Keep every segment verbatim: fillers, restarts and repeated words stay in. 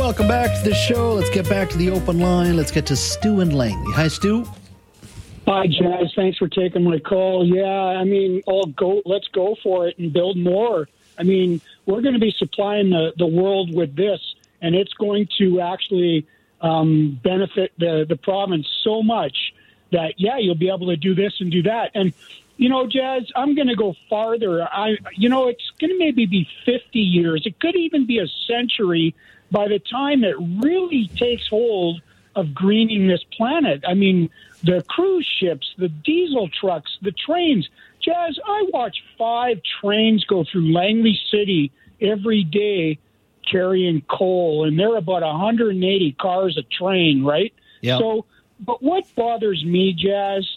Welcome back to the show. Let's get back to the open line. Let's get to Stu and Langley. Hi, Stu. Hi, Jazz. Thanks for taking my call. Yeah, I mean, all go. Let's go for it and build more. I mean, we're going to be supplying the, the world with this, and it's going to actually um, benefit the, the province so much that, yeah, you'll be able to do this and do that. And, you know, Jazz, I'm going to go farther. I, you know, it's going to maybe be fifty years. It could even be a century by the time it really takes hold of greening this planet. I mean, the cruise ships, the diesel trucks, the trains. Jazz, I watch five trains go through Langley City every day carrying coal, and they're about one hundred eighty cars a train, right? Yeah. So, but what bothers me, Jazz,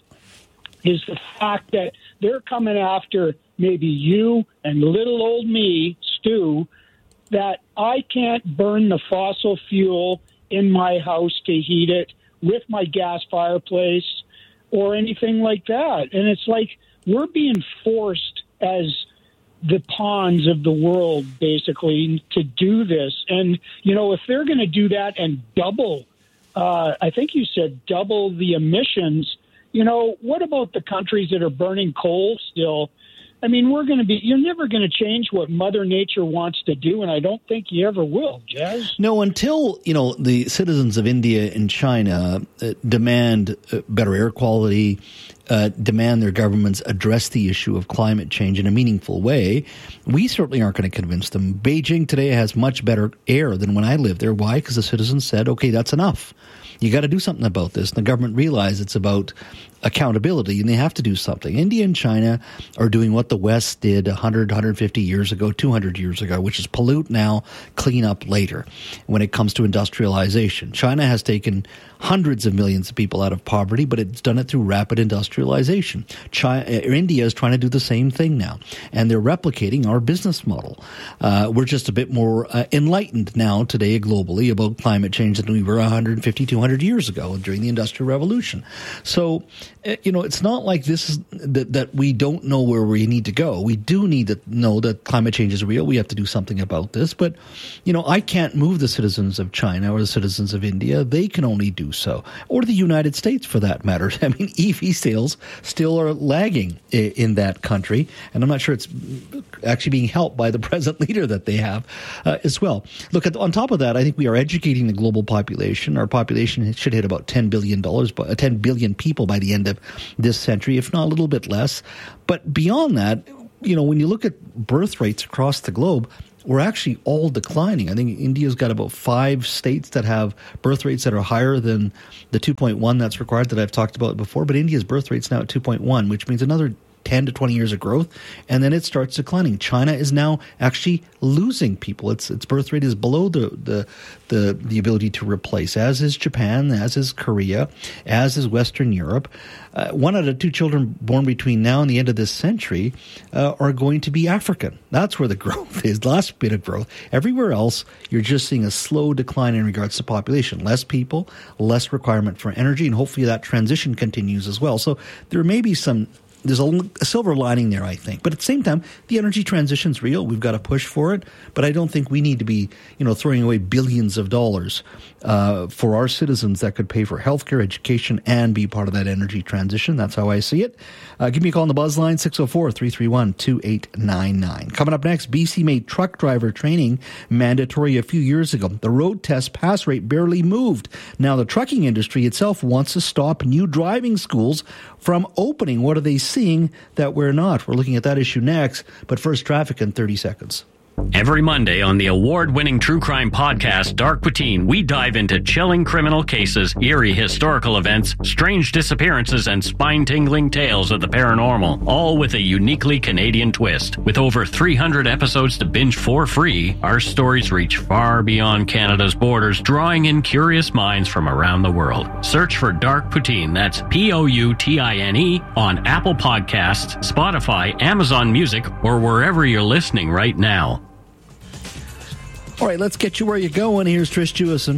is the fact that they're coming after maybe you and little old me, Stu, that I can't burn the fossil fuel in my house to heat it with my gas fireplace or anything like that. And it's like we're being forced as the pawns of the world, basically, to do this. And, you know, if they're going to do that and double, uh, I think you said double the emissions, you know, what about the countries that are burning coal still? I mean, we're going to be, you're never going to change what Mother Nature wants to do, and I don't think you ever will, Jazz. No, until, you know, the citizens of India and China uh, demand uh, better air quality, uh, demand their governments address the issue of climate change in a meaningful way, we certainly aren't going to convince them. Beijing today has much better air than when I lived there. Why? Because the citizens said, okay, that's enough. You got to do something about this. And the government realized it's about accountability, and they have to do something. India and China are doing what the West did one hundred, one hundred fifty years ago, two hundred years ago, which is pollute now, clean up later when it comes to industrialization. China has taken hundreds of millions of people out of poverty, but it's done it through rapid industrialization. China, India is trying to do the same thing now, and they're replicating our business model. Uh, we're just a bit more uh, enlightened now today globally about climate change than we were one hundred fifty, two hundred years ago during the Industrial Revolution. So, you know, it's not like this is that, that we don't know where we need to go. We do need to know that climate change is real. We have to do something about this. But, you know, I can't move the citizens of China or the citizens of India. They can only do so. Or the United States, for that matter. I mean, E V sales still are lagging in that country. And I'm not sure it's actually being helped by the present leader that they have uh, as well. Look, at, on top of that, I think we are educating the global population. Our population should hit about ten billion dollars, ten billion people by the end of this century, if not a little bit less. But beyond that, you know, when you look at birth rates across the globe, we're actually all declining. I think India's got about five states that have birth rates that are higher than the two point one that's required that I've talked about before. But India's birth rate's now at two point one, which means another ten to twenty years of growth, and then it starts declining. China is now actually losing people. Its its birth rate is below the the the, the ability to replace, as is Japan, as is Korea, as is Western Europe. Uh, one out of two children born between now and the end of this century uh, are going to be African. That's where the growth is, the last bit of growth. Everywhere else, you're just seeing a slow decline in regards to population. Less people, less requirement for energy, and hopefully that transition continues as well. So there may be some There's a, a silver lining there, I think. But at the same time, the energy transition's real. We've got to push for it. But I don't think we need to be, you know, throwing away billions of dollars uh, for our citizens that could pay for healthcare, education, and be part of that energy transition. That's how I see it. Uh, give me a call on the buzz line, six oh four, three three one, two eight nine nine. Coming up next, B C made truck driver training mandatory a few years ago. The road test pass rate barely moved. Now the trucking industry itself wants to stop new driving schools from opening. What are they seeing that we're not? We're looking at that issue next, but first, traffic in thirty seconds. Every Monday on the award-winning true crime podcast, Dark Poutine, we dive into chilling criminal cases, eerie historical events, strange disappearances, and spine-tingling tales of the paranormal, all with a uniquely Canadian twist. With over three hundred episodes to binge for free, our stories reach far beyond Canada's borders, drawing in curious minds from around the world. Search for Dark Poutine, that's P O U T I N E, on Apple Podcasts, Spotify, Amazon Music, or wherever you're listening right now. All right, let's get you where you're going. Here's Trish Jewison.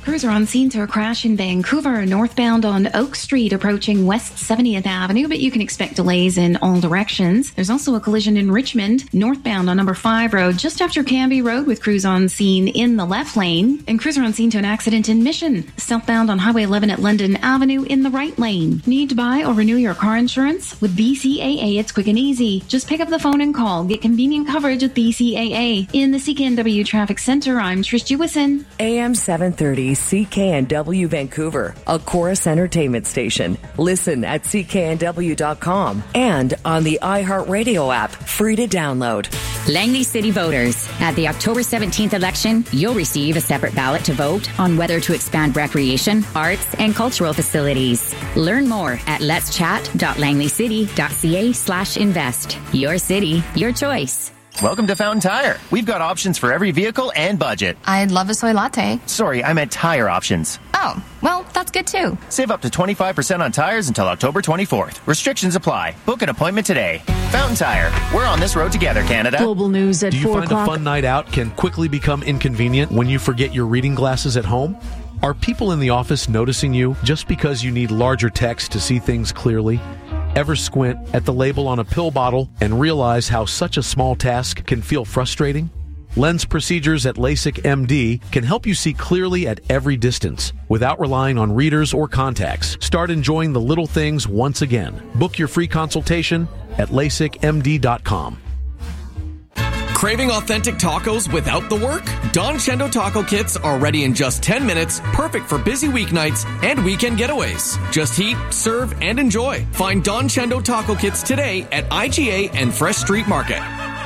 Cruiser on scene to a crash in Vancouver, northbound on Oak Street, approaching West seventieth Avenue, but you can expect delays in all directions. There's also a collision in Richmond, northbound on number five Road, just after Canby Road, with crews on scene in the left lane. And Cruiser on scene to an accident in Mission, southbound on Highway eleven at London Avenue in the right lane. Need to buy or renew your car insurance? With B C A A, it's quick and easy. Just pick up the phone and call. Get convenient coverage with B C A A. In the C K N W Traffic Center, I'm Trish Jewison. A M seven thirty C K N W Vancouver, a Chorus Entertainment station. Listen at C K N W dot com and on the iHeartRadio app, free to download. Langley City voters. At the October seventeenth election, you'll receive a separate ballot to vote on whether to expand recreation, arts, and cultural facilities. Learn more at letschat dot langley city dot c a slash invest. Your city, your choice. Welcome to Fountain Tire. We've got options for every vehicle and budget. I'd love a soy latte. Sorry, I meant tire options. Oh, well, that's good too. Save up to twenty-five percent on tires until October twenty-fourth. Restrictions apply. Book an appointment today. Fountain Tire. We're on this road together, Canada. Global news at four o'clock. Do you find a fun night out can quickly become inconvenient when you forget your reading glasses at home? Are people in the office noticing you just because you need larger text to see things clearly? Ever squint at the label on a pill bottle and realize how such a small task can feel frustrating? Lens procedures at LASIK M D can help you see clearly at every distance without relying on readers or contacts. Start enjoying the little things once again. Book your free consultation at lasik m d dot com. Craving authentic tacos without the work? Don Chendo taco kits are ready in just ten minutes, perfect for busy weeknights and weekend getaways. Just heat, serve, and enjoy. Find Don Chendo taco kits today at I G A and Fresh Street Market.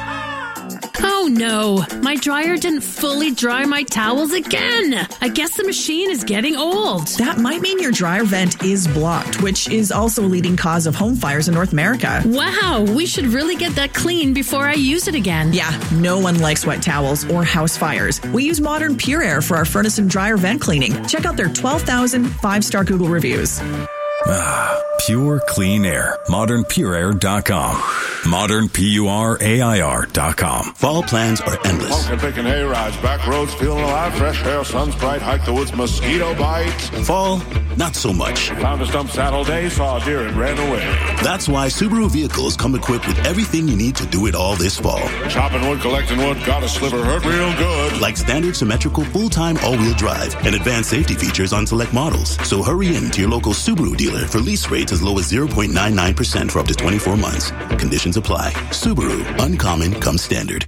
Oh no, my dryer didn't fully dry my towels again. I guess the machine is getting old. That might mean your dryer vent is blocked, which is also a leading cause of home fires in North America. Wow, we should really get that clean before I use it again. Yeah, no one likes wet towels or house fires. We use Modern Pure Air for our furnace and dryer vent cleaning. Check out their twelve thousand five-star Google reviews. Ah, pure clean air. modern pure air dot com. modern pure dot com. Fall plans are endless. Pumpkin picking hay rides, back roads feeling alive, fresh air, sun's bright, hike the woods, mosquito bites. Fall, not so much. Found a stump saddle day, saw a deer and ran away. That's why Subaru vehicles come equipped with everything you need to do it all this fall. Chopping wood, collecting wood, got a sliver, hurt real good. Like standard symmetrical full-time all-wheel drive and advanced safety features on select models. So hurry in to your local Subaru dealer for lease rates as low as zero point nine nine percent for up to twenty-four months. Conditions apply. Subaru. Uncommon comes standard.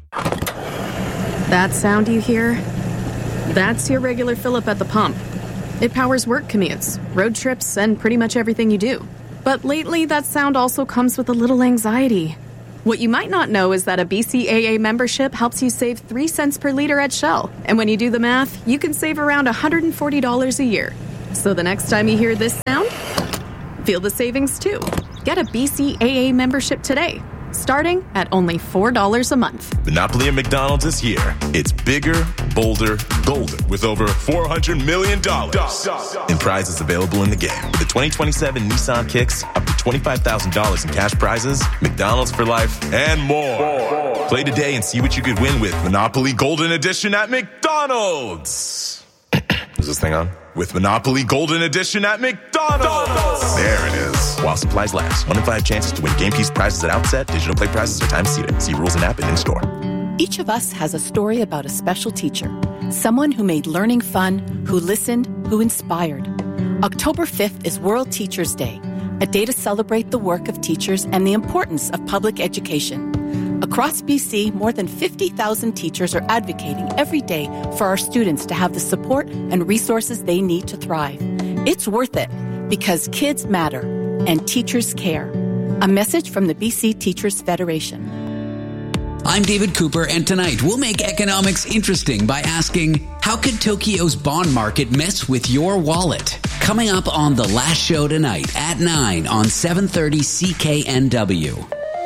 That sound you hear? That's your regular fill-up at the pump. It powers work commutes, road trips, and pretty much everything you do. But lately, that sound also comes with a little anxiety. What you might not know is that a B C A A membership helps you save three cents per liter at Shell. And when you do the math, you can save around one hundred forty dollars a year. So the next time you hear this sound, feel the savings too. Get a B C A A membership today, starting at only four dollars a month. Monopoly at McDonald's is here. It's bigger, bolder, golden, with over four hundred million dollars in prizes available in the game. With the twenty twenty-seven Nissan Kicks, up to twenty-five thousand dollars in cash prizes, McDonald's for life, and more. Play today and see what you could win with Monopoly Golden Edition at McDonald's. Is this thing on? With Monopoly Golden Edition at McDonald's. There it is. While supplies last. One in five chances to win game piece prizes at outset. Digital play prizes are time seated. See rules and app and in-store. Each of us has a story about a special teacher. Someone who made learning fun, who listened, who inspired. October fifth is World Teachers Day, a day to celebrate the work of teachers and the importance of public education. Across B C, more than fifty thousand teachers are advocating every day for our students to have the support and resources they need to thrive. It's worth it because kids matter and teachers care. A message from the B C Teachers Federation. I'm David Cooper, and tonight we'll make economics interesting by asking, how could Tokyo's bond market mess with your wallet? Coming up on The Last Show tonight at nine on seven thirty C K N W.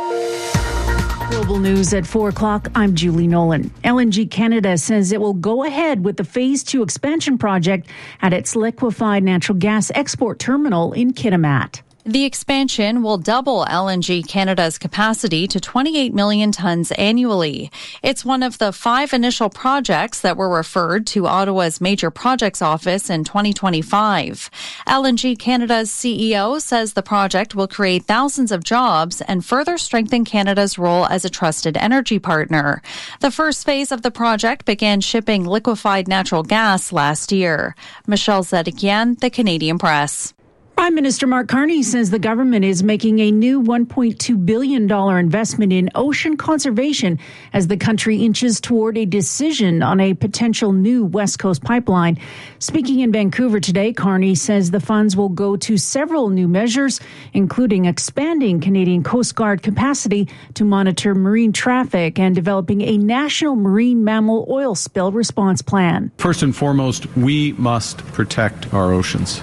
Global news at four o'clock. I'm Julie Nolan. L N G Canada says it will go ahead with the Phase two expansion project at its liquefied natural gas export terminal in Kitimat. The expansion will double L N G Canada's capacity to twenty-eight million tons annually. It's one of the five initial projects that were referred to Ottawa's Major Projects Office in twenty twenty-five. L N G Canada's C E O says the project will create thousands of jobs and further strengthen Canada's role as a trusted energy partner. The first phase of the project began shipping liquefied natural gas last year. Michelle Zedekian, The Canadian Press. Prime Minister Mark Carney says the government is making a new one point two billion dollars investment in ocean conservation as the country inches toward a decision on a potential new West Coast pipeline. Speaking in Vancouver today, Carney says the funds will go to several new measures, including expanding Canadian Coast Guard capacity to monitor marine traffic and developing a national marine mammal oil spill response plan. First and foremost, we must protect our oceans.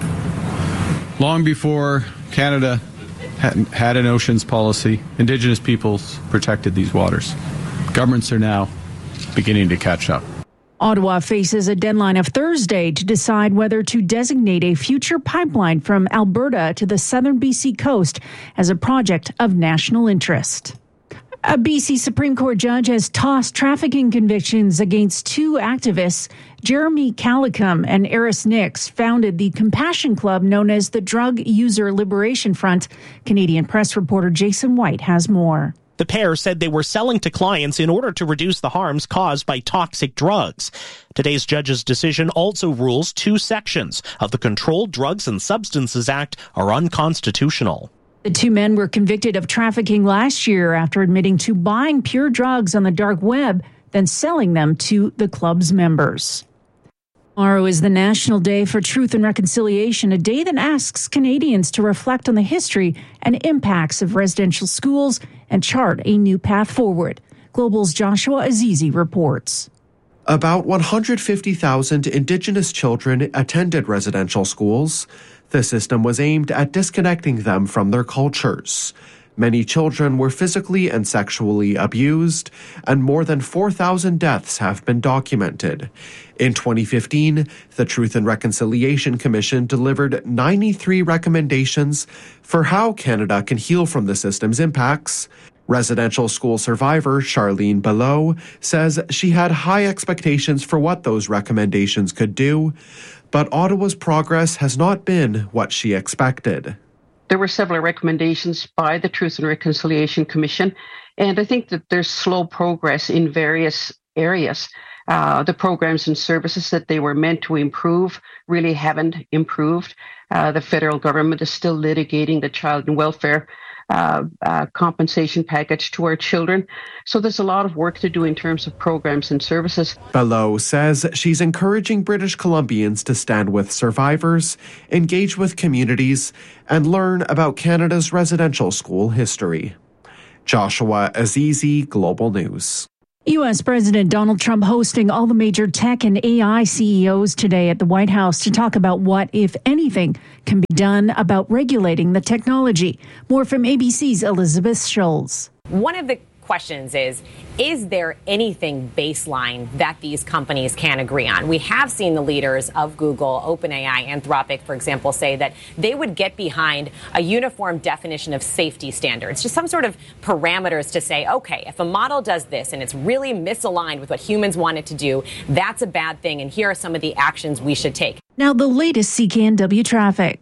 Long before Canada had an oceans policy, Indigenous peoples protected these waters. Governments are now beginning to catch up. Ottawa faces a deadline of Thursday to decide whether to designate a future pipeline from Alberta to the southern B C coast as a project of national interest. A B C Supreme Court judge has tossed trafficking convictions against two activists. Jeremy Calicum and Eris Nix founded the Compassion Club known as the Drug User Liberation Front. Canadian Press reporter Jason White has more. The pair said they were selling to clients in order to reduce the harms caused by toxic drugs. Today's judge's decision also rules two sections of the Controlled Drugs and Substances Act are unconstitutional. The two men were convicted of trafficking last year after admitting to buying pure drugs on the dark web, then selling them to the club's members. Tomorrow is the National Day for Truth and Reconciliation, a day that asks Canadians to reflect on the history and impacts of residential schools and chart a new path forward. Global's Joshua Azizi reports. About one hundred fifty thousand Indigenous children attended residential schools. The system was aimed at disconnecting them from their cultures. Many children were physically and sexually abused, and more than four thousand deaths have been documented. In twenty fifteen, the Truth and Reconciliation Commission delivered ninety-three recommendations for how Canada can heal from the system's impacts. Residential school survivor Charlene Below says she had high expectations for what those recommendations could do, but Ottawa's progress has not been what she expected. There were several recommendations by the Truth and Reconciliation Commission, and I think that there's slow progress in various areas. Uh, the programs and services that they were meant to improve really haven't improved. Uh, the federal government is still litigating the child and welfare uh, uh, compensation package to our children. So there's a lot of work to do in terms of programs and services. Below says she's encouraging British Columbians to stand with survivors, engage with communities, and learn about Canada's residential school history. Joshua Azizi, Global News. U S. President Donald Trump hosting all the major tech and A I C E Os today at the White House to talk about what, if anything, can be done about regulating the technology. More from A B C's Elizabeth Schultz. One of the questions is, is there anything baseline that these companies can agree on? We have seen the leaders of Google, OpenAI, Anthropic, for example, say that they would get behind a uniform definition of safety standards, just some sort of parameters to say, okay, if a model does this and it's really misaligned with what humans want it to do, that's a bad thing, and here are some of the actions we should take. Now the latest C K N W traffic.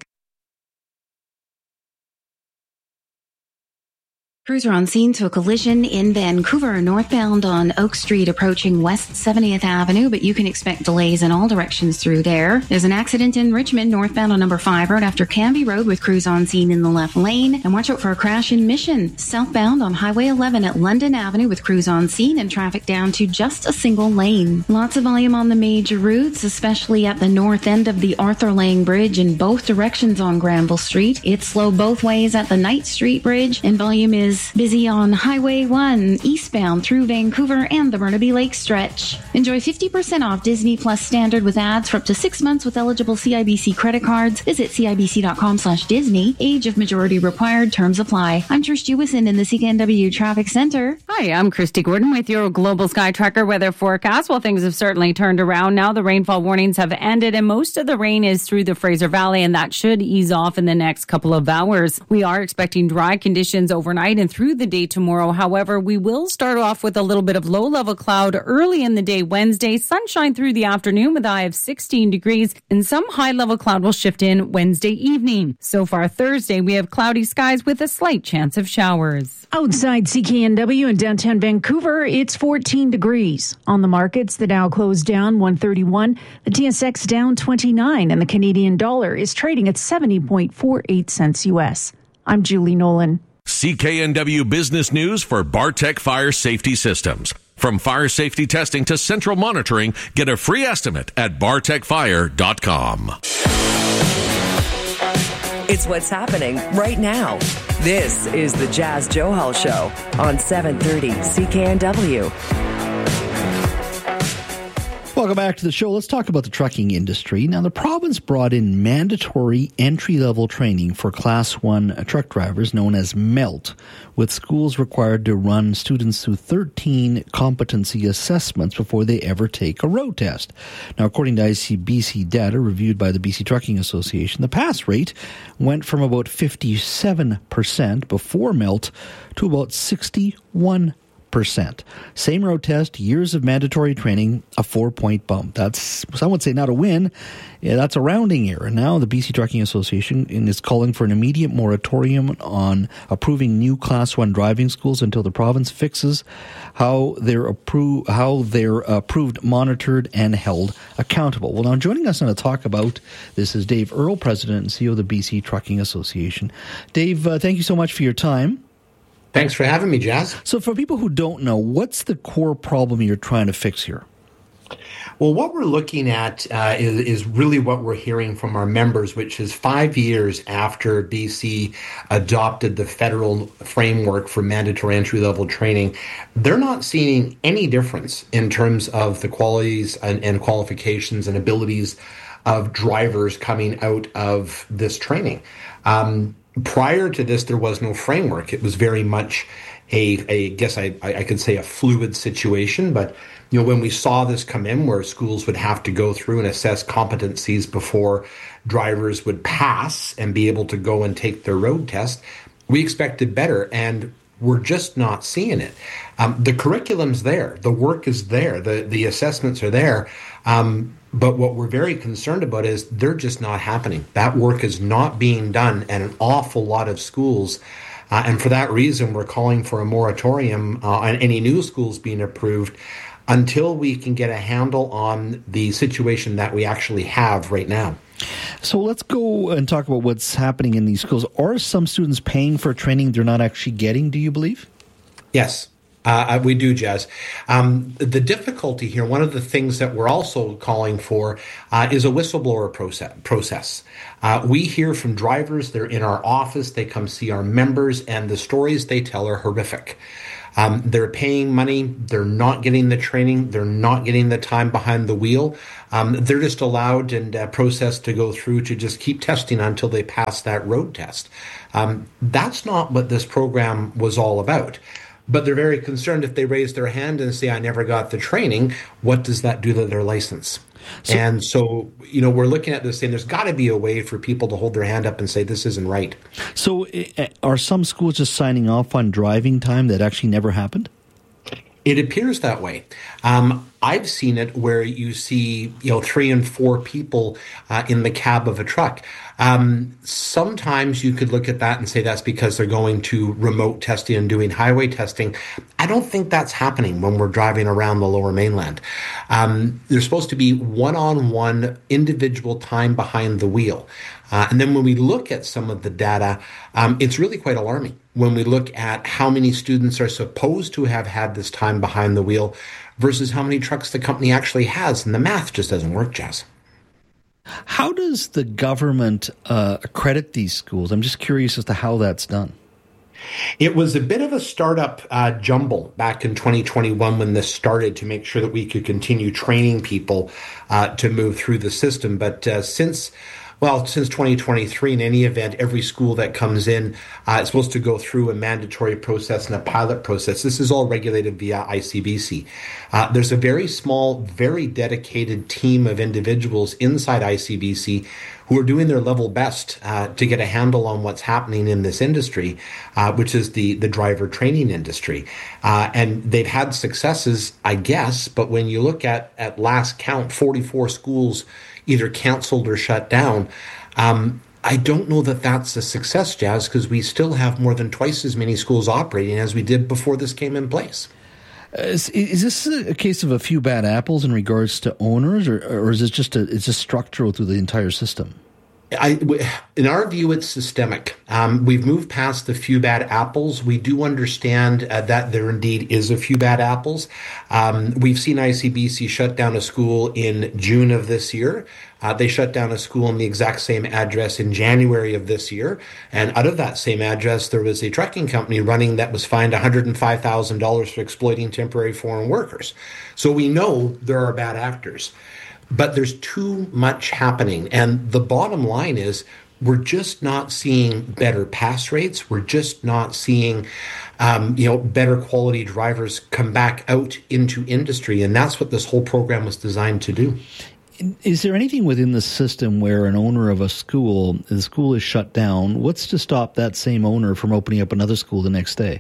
Crews are on scene to a collision in Vancouver, northbound on Oak Street, approaching West seventieth Avenue, but you can expect delays in all directions through there. There's an accident in Richmond, northbound on number five Road after Canby Road, with crews on scene in the left lane. And watch out for a crash in Mission, southbound on Highway eleven at London Avenue, with crews on scene and traffic down to just a single lane. Lots of volume on the major routes, especially at the north end of the Arthur Lang Bridge in both directions on Granville Street. It's slow both ways at the Knight Street Bridge, and volume is is busy on Highway one, eastbound through Vancouver and the Burnaby Lake stretch. Enjoy fifty percent off Disney Plus Standard with ads for up to six months with eligible C I B C credit cards. Visit cibc.com slash Disney. Age of majority required. Terms apply. I'm Trish Jewison in the C K N W Traffic Center. Hi, I'm Christy Gordon with your Global Sky Tracker weather forecast. Well, things have certainly turned around now. The rainfall warnings have ended and most of the rain is through the Fraser Valley, and that should ease off in the next couple of hours. We are expecting dry conditions overnight and through the day tomorrow. However, we will start off with a little bit of low-level cloud early in the day Wednesday, sunshine through the afternoon with a high of sixteen degrees, and some high-level cloud will shift in Wednesday evening. So far Thursday, we have cloudy skies with a slight chance of showers. Outside C K N W in downtown Vancouver, it's fourteen degrees. On the markets, the Dow closed down one thirty-one, the T S X down twenty-nine, and the Canadian dollar is trading at seventy point four eight cents U S. I'm Julie Nolan. C K N W Business News for Bartech Fire Safety Systems. From fire safety testing to central monitoring, get a free estimate at bartech fire dot com. It's what's happening right now. This is the Jazz Johal Show on seven thirty C K N W. Welcome back to the show. Let's talk about the trucking industry. Now, the province brought in mandatory entry-level training for Class one truck drivers, known as MELT, with schools required to run students through thirteen competency assessments before they ever take a road test. Now, according to I C B C data reviewed by the B C Trucking Association, the pass rate went from about fifty-seven percent before MELT to about sixty-one percent. Percent. Same road test, years of mandatory training, a four-point bump. That's, some would say, not a win. Yeah, that's a rounding error. Now the B C Trucking Association is calling for an immediate moratorium on approving new Class one driving schools until the province fixes how they're, appro- how they're approved, monitored, and held accountable. Well, now joining us on a talk about this is Dave Earle, President and C E O of the B C Trucking Association. Dave, uh, thank you so much for your time. Thanks for having me, Jazz. So for people who don't know, what's the core problem you're trying to fix here? Well, what we're looking at uh, is, is really what we're hearing from our members, which is five years after B C adopted the federal framework for mandatory entry-level training, they're not seeing any difference in terms of the qualities and, and qualifications and abilities of drivers coming out of this training. Um, Prior to this, there was no framework. It was very much a, a guess I, I could say a fluid situation. But, you know, when we saw this come in where schools would have to go through and assess competencies before drivers would pass and be able to go and take their road test, we expected better. And we're just not seeing it. Um, the curriculum's there. The work is there. The, the assessments are there. Um, But what we're very concerned about is they're just not happening. That work is not being done at an awful lot of schools. Uh, and for that reason, we're calling for a moratorium uh, on any new schools being approved until we can get a handle on the situation that we actually have right now. So let's go and talk about what's happening in these schools. Are some students paying for training they're not actually getting, do you believe? Yes. Uh, we do, Jazz. Um, the difficulty here, one of the things that we're also calling for uh, is a whistleblower process. process. Uh, we hear from drivers, they're in our office, they come see our members, and the stories they tell are horrific. Um, they're paying money, they're not getting the training, they're not getting the time behind the wheel. Um, they're just allowed and uh, processed to go through to just keep testing until they pass that road test. Um, that's not what this program was all about. But they're very concerned if they raise their hand and say, I never got the training, what does that do to their license? So, and so, you know, we're looking at this saying there's got to be a way for people to hold their hand up and say this isn't right. So are some schools just signing off on driving time that actually never happened? It appears that way. Um, I've seen it where you see, you know, three and four people uh, in the cab of a truck. Um, sometimes you could look at that and say that's because they're going to remote testing and doing highway testing. I don't think that's happening when we're driving around the Lower Mainland. Um, there's supposed to be one-on-one individual time behind the wheel. Uh, and then when we look at some of the data, um, it's really quite alarming when we look at how many students are supposed to have had this time behind the wheel versus how many trucks the company actually has. And the math just doesn't work, Jazz. How does the government uh, accredit these schools? I'm just curious as to how that's done. It was a bit of a startup uh, jumble back in twenty twenty-one when this started to make sure that we could continue training people uh, to move through the system. But uh, since Well, since twenty twenty-three, in any event, every school that comes in uh, is supposed to go through a mandatory process and a pilot process. This is all regulated via I C B C. Uh, there's a very small, very dedicated team of individuals inside I C B C who are doing their level best uh, to get a handle on what's happening in this industry, uh, which is the, the driver training industry. Uh, and they've had successes, I guess, but when you look at, at last count, forty-four schools either canceled or shut down. Um, I don't know that that's a success, Jazz, because we still have more than twice as many schools operating as we did before this came in place. Uh, is, is this a case of a few bad apples in regards to owners, or, or is it just a, it's just structural through the entire system? I, in our view, it's systemic. Um, we've moved past the few bad apples. We do understand uh, that there indeed is a few bad apples. Um, we've seen I C B C shut down a school in June of this year. Uh, they shut down a school on the exact same address in January of this year. And out of that same address, there was a trucking company running that was fined one hundred five thousand dollars for exploiting temporary foreign workers. So we know there are bad actors. But there's too much happening. And the bottom line is we're just not seeing better pass rates. We're just not seeing, um, you know, better quality drivers come back out into industry. And that's what this whole program was designed to do. Is there anything within the system where an owner of a school, the school is shut down, what's to stop that same owner from opening up another school the next day?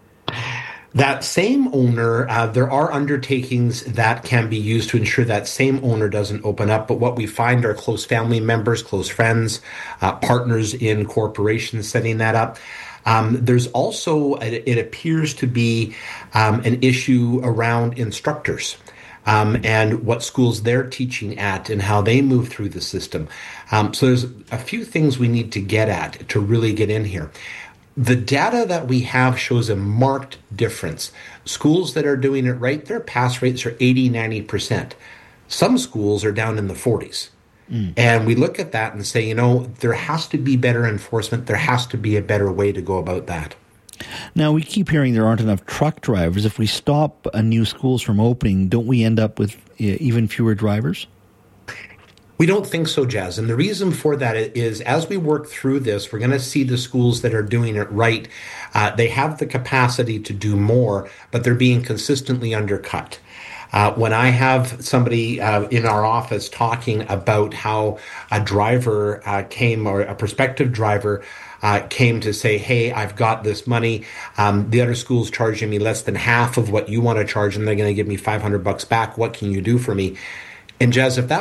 That same owner, uh, there are undertakings that can be used to ensure that same owner doesn't open up. But what we find are close family members, close friends, uh, partners in corporations setting that up. Um, there's also, it appears to be um, an issue around instructors. Um, and what schools they're teaching at and how they move through the system. Um, so there's a few things we need to get at to really get in here. The data that we have shows a marked difference. Schools that are doing it right, their pass rates are eighty, ninety percent. Some schools are down in the forties. Mm. And we look at that and say, you know, there has to be better enforcement. There has to be a better way to go about that. Now, we keep hearing there aren't enough truck drivers. If we stop uh, new schools from opening, don't we end up with uh, even fewer drivers? We don't think so, Jazz. And the reason for that is as we work through this, we're going to see the schools that are doing it right. Uh, they have the capacity to do more, but they're being consistently undercut. Uh, when I have somebody uh, in our office talking about how a driver uh, came, or a prospective driver uh, came to say, hey, I've got this money. Um, the other school's charging me less than half of what you want to charge, and they're going to give me five hundred bucks back. What can you do for me? And Jazz, if that